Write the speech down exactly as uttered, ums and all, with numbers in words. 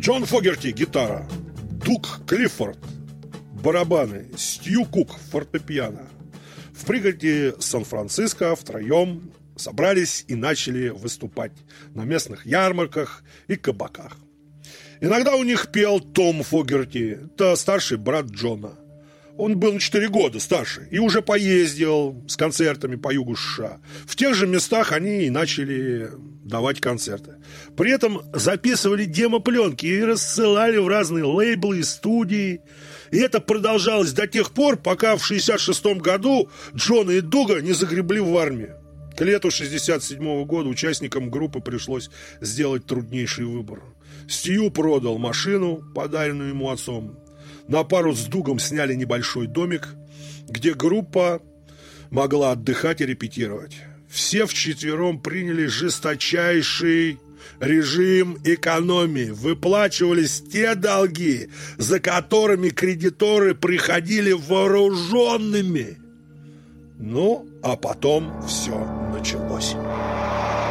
Джон Фогерти – гитара, Дуг Клиффорд – барабаны, Стью Кук – фортепиано. В пригороде Сан-Франциско втроем собрались и начали выступать на местных ярмарках и кабаках. Иногда у них пел Том Фогерти, это старший брат Джона. Он был на четыре года старше и уже поездил с концертами по югу США. В тех же местах они и начали давать концерты. При этом записывали демо-пленки и рассылали в разные лейблы и студии. И это продолжалось до тех пор, пока в шестьдесят шестом году Джона и Дуга не загребли в армию. К лету шестьдесят седьмого года участникам группы пришлось сделать труднейший выбор. Стью продал машину, подаренную ему отцом. На пару с Дугом сняли небольшой домик, где группа могла отдыхать и репетировать. Все вчетвером приняли жесточайший режим экономии. Выплачивались те долги, за которыми кредиторы приходили вооруженными. Ну, а потом все началось.